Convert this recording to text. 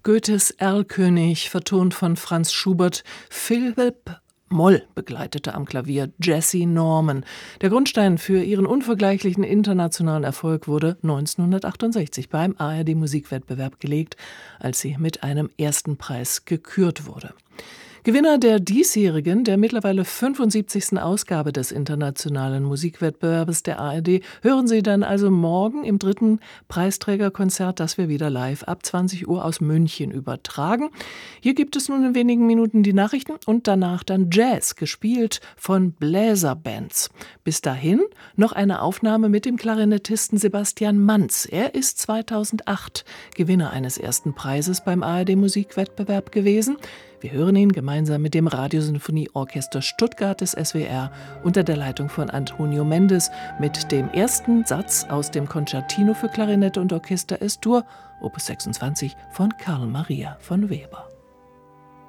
Goethes Erlkönig, vertont von Franz Schubert. Philipp Moll begleitete am Klavier Jessye Norman. Der Grundstein für ihren unvergleichlichen internationalen Erfolg wurde 1968 beim ARD-Musikwettbewerb gelegt, als sie mit einem ersten Preis gekürt wurde. Gewinner der diesjährigen, der mittlerweile 75. Ausgabe des internationalen Musikwettbewerbes der ARD hören Sie dann also morgen im 3. Preisträgerkonzert, das wir wieder live ab 20 Uhr aus München übertragen. Hier gibt es nun in wenigen Minuten die Nachrichten und danach dann Jazz, gespielt von Bläserbands. Bis dahin noch eine Aufnahme mit dem Klarinettisten Sebastian Manz. Er ist 2008 Gewinner eines ersten Preises beim ARD-Musikwettbewerb gewesen. Wir hören ihn gemeinsam mit dem Radiosinfonieorchester Stuttgart des SWR unter der Leitung von Antonio Mendes mit dem ersten Satz aus dem Concertino für Klarinette und Orchester Es-Dur, Opus 26 von Carl Maria von Weber.